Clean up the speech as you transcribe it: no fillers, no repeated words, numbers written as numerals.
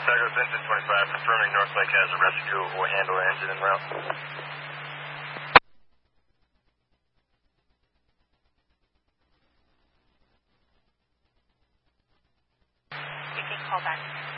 Sagros Engine 25, confirming North Lake has a rescue or handle engine en route. You can call back.